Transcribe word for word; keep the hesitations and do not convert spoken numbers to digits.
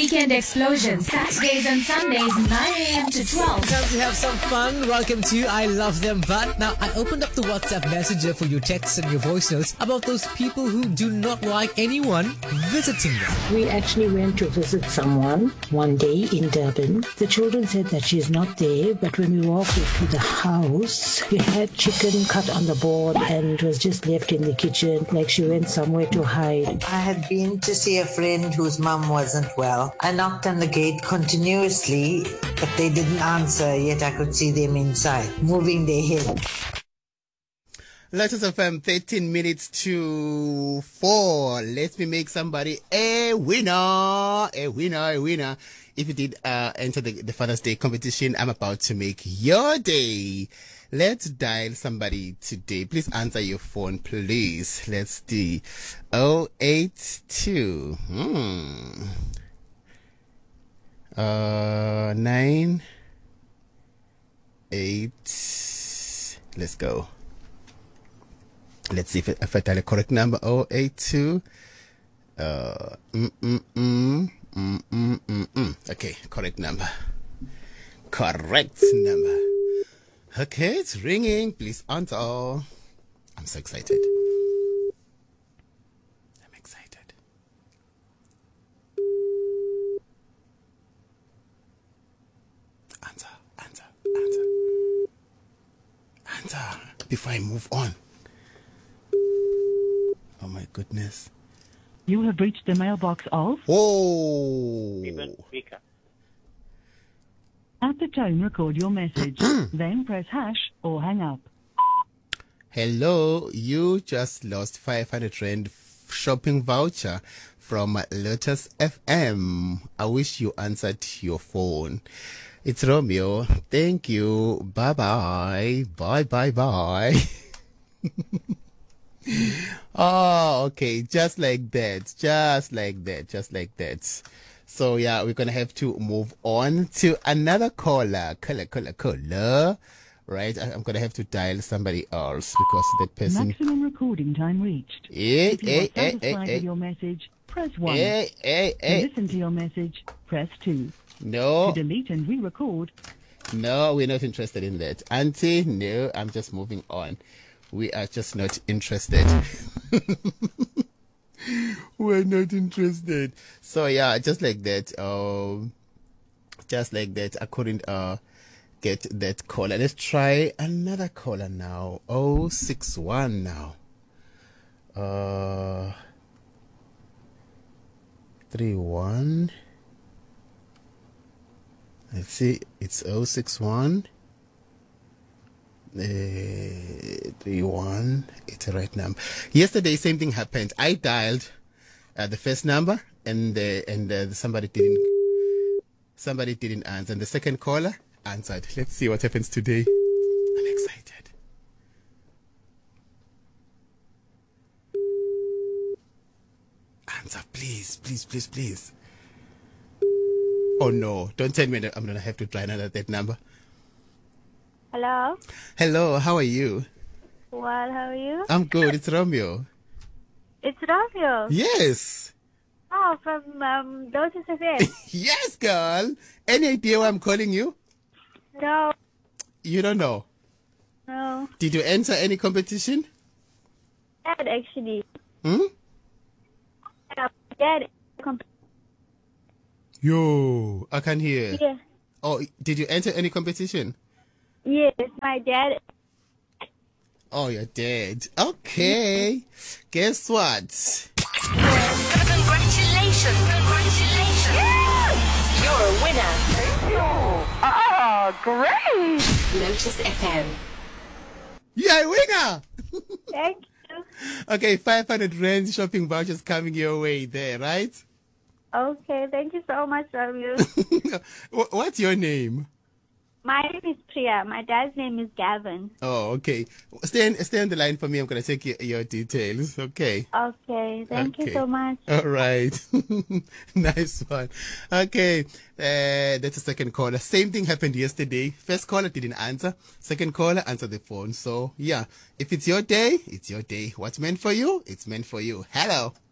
Weekend Explosion, Saturdays and Sundays, nine a.m. to twelve. Time to have some fun. Welcome to I Love Them But. Now, I opened up the WhatsApp Messenger for your texts and your voice notes about those people who do not like anyone visiting them. We actually went to visit someone one day in Durban. The children said that she's not there, but when we walked into the house, we had chicken cut on the board and it was just left in the kitchen, like she went somewhere to hide. I had been to see a friend whose mum wasn't well. I knocked on the gate continuously, but they didn't answer, yet I could see them inside, moving their head. Lotus F M, thirteen minutes to four. Let me make somebody a winner, a winner, a winner. If you did uh, enter the, the Father's Day competition, I'm about to make your day. Let's dial somebody today. Please answer your phone, please. Let's do oh eight two. Hmm. Uh, nine, eight. Let's go. Let's see if, it, if I dial the correct number. oh eight two. Uh, mm, mm, mm, mm, mm, mm, mm. Okay, correct number. Correct number. Okay, it's ringing. Please answer. I'm so excited. I'm excited. Answer, answer, answer. Answer before I move on. Oh my goodness. You have reached the mailbox of... Whoa! At the tone, record your message. Then press hash or hang up. Hello, you just lost five hundred rand shopping voucher from Lotus F M. I wish you answered your phone. It's Romeo. Thank you. Bye-bye. Bye-bye-bye. Oh, okay. Just like that. Just like that. Just like that. So, yeah, we're going to have to move on to another caller. Caller, caller, caller. Right? I'm going to have to dial somebody else because that person... Maximum recording time reached. Eh, if you eh, are satisfied eh, eh, with your message, press one. Eh, eh, eh. To listen to your message, press two. No. To delete and re-record. No, we're not interested in that. Auntie, no, I'm just moving on. We are just not interested. We're not interested. So yeah, just like that. Um, just like that. I couldn't uh get that caller. Let's try another caller now. Oh six one now. Uh, three one. Let's see. It's oh six one. Uh, three one. It's the right number. Yesterday, same thing happened. I dialed uh, the first number, and uh, and uh, somebody didn't somebody didn't answer. And the second caller answered. Let's see what happens today. I'm excited. Answer, please, please, please, please. Oh no! Don't tell me that I'm gonna have to try another that number. Hello. Hello, how are you? Well, how are you? I'm good. It's Romeo. It's Romeo. Yes. Oh, from um, Lotus F M. Yes, girl. Any idea why I'm calling you? No. You don't know? No. Did you enter any competition? Dad, actually. Hmm? Uh, Dad. Comp- Yo, I can hear. yeah. Oh, did you enter any competition? Yes, my dad. Oh, you're dead. Okay. Guess what? Congratulations! Congratulations! Yes! You're a winner. Oh, great! Lotus F M. You're a winner! Thank you. Okay, five hundred rand shopping vouchers coming your way there, right? Okay, thank you so much, Romeo. What's your name? My name is Priya. My dad's name is Gavin. Oh, okay. Stay on, stay on the line for me. I'm going to take your, your details. Okay. Okay, thank Okay. you so much. All right. Nice one. Okay. Uh, that's the second caller. Same thing happened yesterday. First caller didn't answer. Second caller answered the phone. So, yeah. If it's your day, it's your day. What's meant for you, it's meant for you. Hello.